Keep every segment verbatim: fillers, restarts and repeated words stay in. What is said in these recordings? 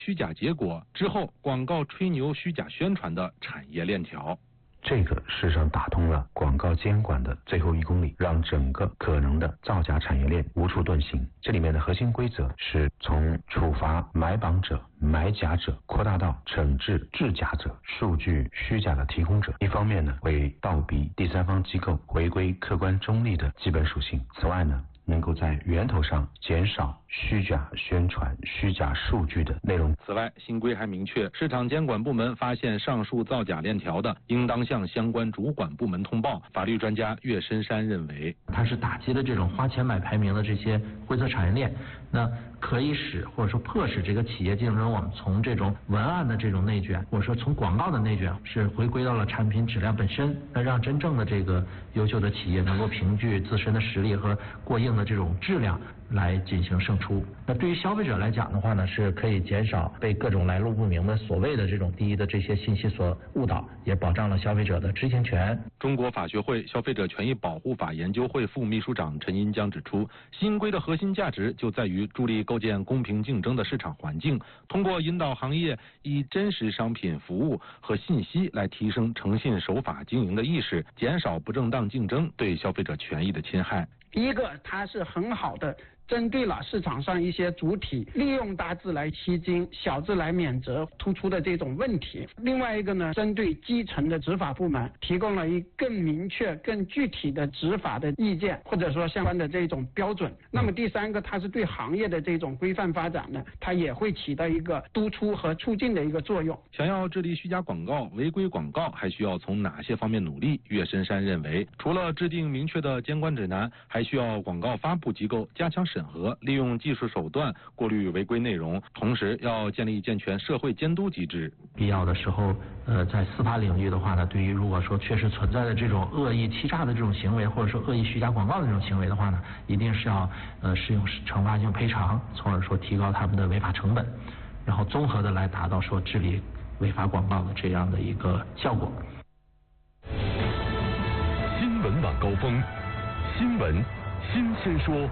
虚假结果之后，广告吹牛虚假宣传的产业链条。 这个事实上打通了广告监管的最后一公里，让整个可能的造假产业链无处遁形。这里面的核心规则是从处罚买榜者、买假者扩大到惩治制假者、数据虚假的提供者。一方面呢，会倒逼第三方机构回归客观中立的基本属性。此外呢，能够在源头上减少虚假宣传、虚假数据的内容。 此外，新规还明确，市场监管部门发现上述造假链条的，应当向相关主管部门通报。法律专家岳深山认为， 它是打击了这种花钱买排名的这些灰色产业链，那可以使或者说迫使这个企业竞争我们从这种文案的这种内卷，或者说从广告的内卷，是回归到了产品质量本身，那让真正的这个优秀的企业能够凭据自身的实力和过硬的这种质量来进行胜出。那对于消费者来讲的话呢，是可以减少被各种来路不明的所谓的这种低的这些信息所误导，也保障了消费者的知情权。 中国法学会消费者权益保护法研究会副秘书长陈银江指出，新规的核心价值就在于助力构建公平竞争的市场环境，通过引导行业以真实商品、服务和信息来提升诚信守法经营的意识，减少不正当竞争对消费者权益的侵害。 第一个，它是很好的针对了市场上一些主体利用大字来吸金、小字来免责突出的这种问题。另外一个呢，针对基层的执法部门提供了一更明确、更具体的执法的意见，或者说相关的这种标准。那么第三个，它是对行业的这种规范发展呢，它也会起到一个督促和促进的一个作用。 想要治理虚假广告、违规广告，还需要从哪些方面努力？岳深山认为，除了制定明确的监管指南，还需要广告发布机构加强审核，利用技术手段过滤违规内容，同时要建立健全社会监督机制。 必要的时候，呃，在司法领域的话呢，对于如果说确实存在的这种恶意欺诈的这种行为，或者说恶意虚假广告的这种行为的话呢，一定是要呃适用惩罚性赔偿，从而说提高他们的违法成本，然后综合的来达到说治理违法广告的这样的一个效果。 新闻晚高峰，新闻新鲜说。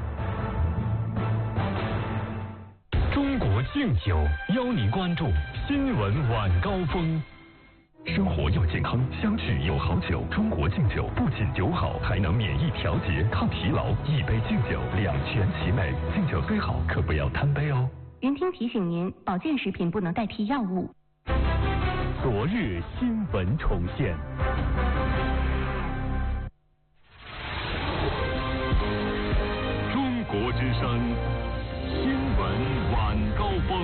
中国敬酒邀您关注新闻晚高峰。生活要健康，相聚有好酒。中国敬酒不仅酒好，还能免疫调节、抗疲劳。一杯敬酒，两全其美。敬酒虽好，可不要贪杯哦。 云听提醒您，保健食品不能代替药物。 昨日新闻重现。中国之声新闻晚高峰。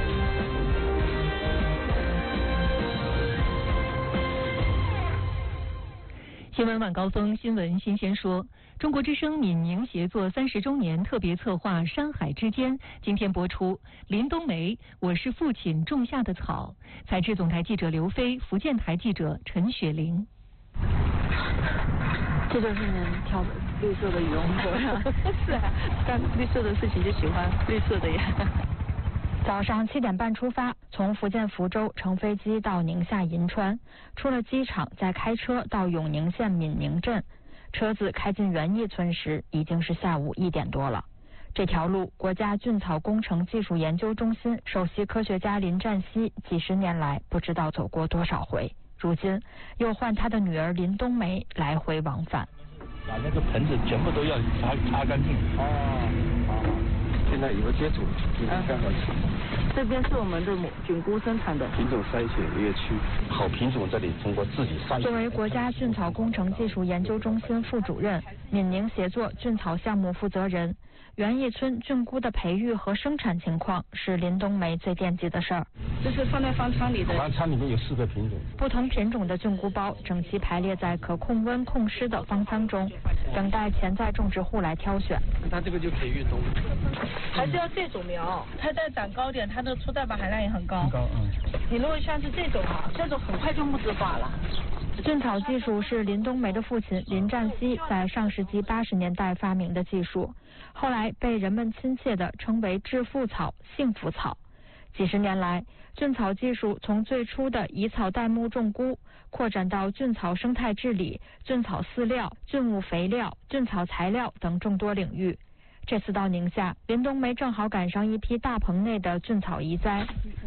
新闻晚高峰，新闻新鲜说。中国之声闽宁协作三十周年特别策划《山海之间》今天播出。林冬梅，我是父亲种下的草。采制总台记者刘飞，福建台记者陈雪玲。 这就是你跳绿色的羽绒服呀？是啊，干绿色的事情就喜欢绿色的呀。 早上七点半出发，从福建福州乘飞机到宁夏银川，出了机场再开车到永宁县闽宁镇。车子开进园艺村时，已经是下午一点多了。这条路，国家菌草工程技术研究中心首席科学家林占西几十年来不知道走过多少回，如今又换他的女儿林冬梅来回往返。 把那个盆子全部都要擦擦干净。哦，好。现在有个接触，就是这样的。 这边是我们的菌菇生产的品种筛选园区，好品种这里通过自己筛选。 作为国家菌草工程技术研究中心副主任、闽宁协作菌草项目负责人，园艺村菌菇的培育和生产情况是林冬梅最惦记的事儿。 这是放在方舱里的。 方舱里面有四个品种， 不同品种的菌菇包整齐排列在可控温控湿的方舱中，等待潜在种植户来挑选。 它这个就可以运动。 还是要这种苗，它再长高点，它的粗蛋白含量也很高。 高，嗯。 你如果像是这种啊，这种很快就木质化了。 菌草技术是林冬梅的父亲林占西在上世纪八十年代发明的技术，后来被人们亲切地称为致富草、幸福草。几十年来，菌草技术从最初的以草代木种菇，扩展到菌草生态治理、菌草饲料、菌物肥料、菌草材料等众多领域。这次到宁夏，林冬梅正好赶上一批大棚内的菌草移栽。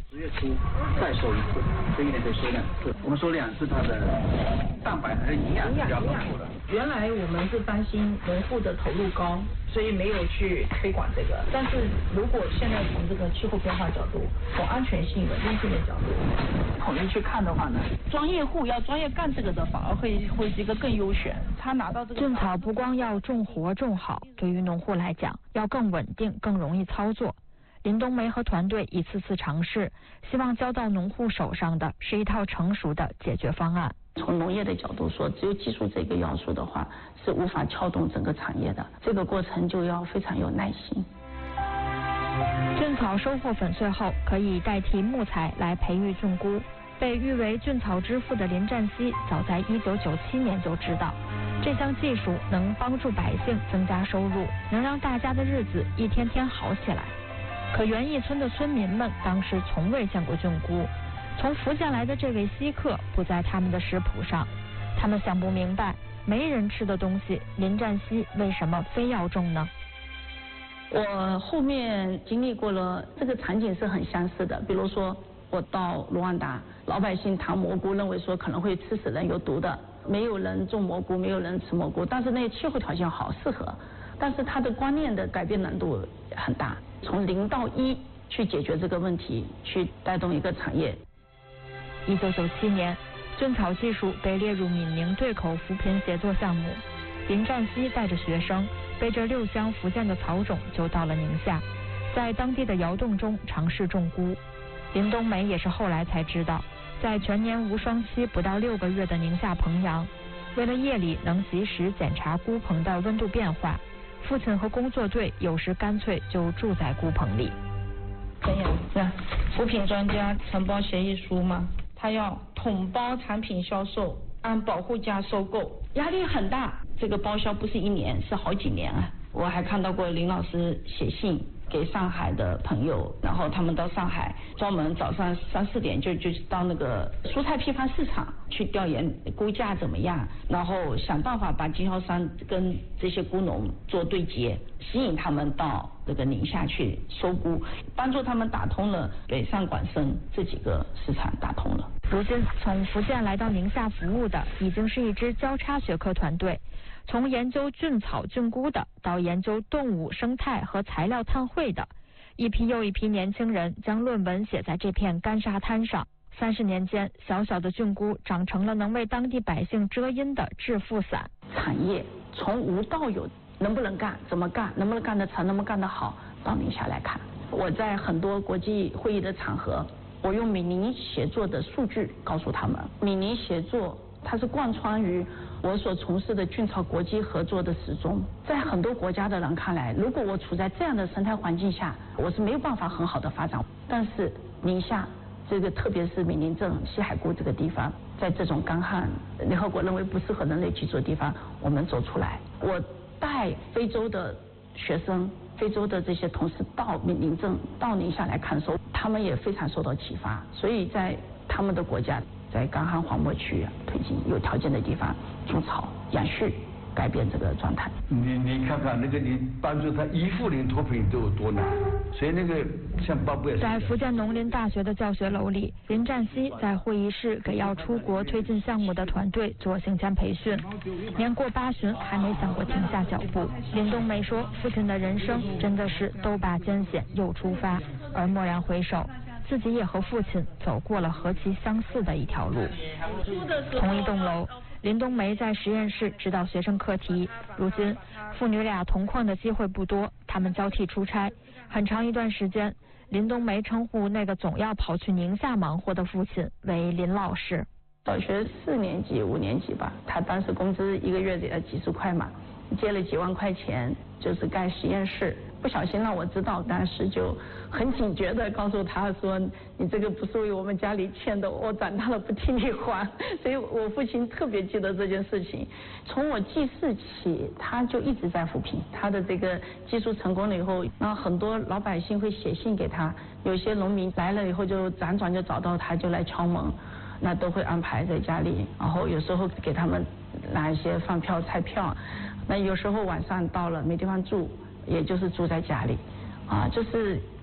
十月初再收一次，这一年得收两次。我们收两次，它的蛋白还是营养比较丰富的。 原来我们是担心农户的投入高，所以没有去推广这个。但是如果现在从这个气候变化角度，从安全性、稳定性的角度，统一去看的话呢，专业户要专业干这个的，反而会会是一个更优选。他拿到这个菌草不光要种活种好，对于农户来讲，要更稳定、更容易操作。林冬梅和团队一次次尝试，希望交到农户手上的是一套成熟的解决方案。 从农业的角度说，只有技术这个要素的话，是无法撬动整个产业的。这个过程就要非常有耐心。 菌草收获粉碎后，可以代替木材来培育菌菇。被誉为菌草之父的林占西，早在一九九七年就知道，这项技术能帮助百姓增加收入，能让大家的日子一天天好起来。可园艺村的村民们当时从未见过菌菇，从福建来的这位稀客不在他们的食谱上，他们想不明白，没人吃的东西，林占西为什么非要种呢？ 我后面经历过了，这个场景是很相似的。比如说，我到卢旺达，老百姓糖蘑菇，认为说可能会吃死人、有毒的，没有人种蘑菇，没有人吃蘑菇，但是那气候条件好，适合。但是它的观念的改变难度很大，从零到一去解决这个问题，去带动一个产业。 一九九七年，菌草技术被列入闽宁对口扶贫协作项目，林占西带着学生，背着六箱福建的草种就到了宁夏，在当地的窑洞中尝试种菇。林冬梅也是后来才知道，在全年无霜期不到六个月的宁夏彭阳，为了夜里能及时检查菇棚的温度变化，父亲和工作队有时干脆就住在菇棚里。 这样是扶贫专家承包协议书嘛，他要统包产品销售，按保护价收购，压力很大。这个包销不是一年，是好几年啊。我还看到过林老师写信给上海的朋友，然后他们到上海专门早上三四点就就到那个蔬菜批发市场去调研菇价怎么样，然后想办法把经销商跟这些菇农做对接，吸引他们到这个宁夏去收菇，帮助他们打通了北上广深这几个市场，打通了。 如今从福建来到宁夏服务的已经是一支交叉学科团队，从研究菌草菌菇的到研究动物生态和材料碳汇的，一批又一批年轻人将论文写在这片干沙滩上。三十年间，小小的菌菇长成了能为当地百姓遮阴的致富伞。 产业从无到有，能不能干，怎么干，能不能干得成，能不能干得好，到宁夏来看。我在很多国际会议的场合，我用闽宁协作的数据告诉他们，闽宁协作它是贯穿于我所从事的菌草国际合作的始终。在很多国家的人看来，如果我处在这样的生态环境下，我是没有办法很好的发展。但是宁夏这个特别是闽宁镇西海固这个地方，在这种干旱联合国认为不适合人类居住的地方，我们走出来。我带非洲的学生、非洲的这些同事到闽宁镇、到宁夏来看守，他们也非常受到启发，所以在他们的国家，在干旱荒漠区推进有条件的地方种草养畜，改变这个状态。 你你看看那个，你帮助他一户人脱贫都有多难，所以那个像巴布亚。 在福建农林大学的教学楼里，林占西在会议室给要出国推进项目的团队做行前培训。年过八旬还没想过停下脚步。林冬梅说，父亲的人生真的是都把艰险又出发，而蓦然回首，自己也和父亲走过了何其相似的一条路。同一栋楼，林冬梅在实验室指导学生课题。如今父女俩同框的机会不多，他们交替出差。很长一段时间，林冬梅称呼那个总要跑去宁夏忙活的父亲为林老师。 小学四年级五年级吧，他当时工资一个月得要几十块嘛，借了几万块钱就是盖实验室，不小心让我知道，当时就很警觉的告诉他说，你这个不是为我们家里欠的，我长大了不替你还。所以我父亲特别记得这件事情。从我记事起，他就一直在扶贫，他的这个技术成功了以后，那很多老百姓会写信给他，有些农民来了以后就辗转就找到他，就来敲门，那都会安排在家里，然后有时候给他们拿一些饭票菜票，那有时候晚上到了没地方住，也就是住在家里，啊，就是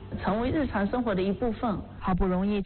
成为日常生活的一部分。 好不容易